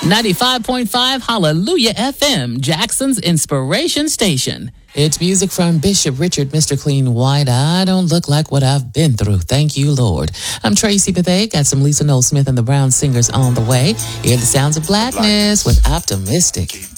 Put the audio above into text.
95.5 Hallelujah FM, Jackson's Inspiration Station. It's music from Bishop Richard, Mr. Clean White. I don't look like what I've been through. Thank you, Lord. I'm Tracy Bethea. Got some Lisa Noel Smith and the Brown Singers on the way. Hear the sounds of blackness with Optimistic.